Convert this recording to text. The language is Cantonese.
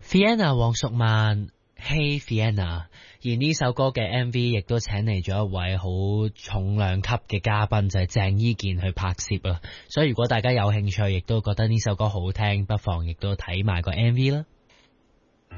Vienna 黃淑曼 Hey Vienna， 而呢首歌嘅 MV 亦都請嚟咗一位好重量級嘅嘉賓，就係鄭伊健去拍攝啊，所以如果大家有興趣亦都覺得呢首歌好聽，不妨亦都睇埋個 MV 啦。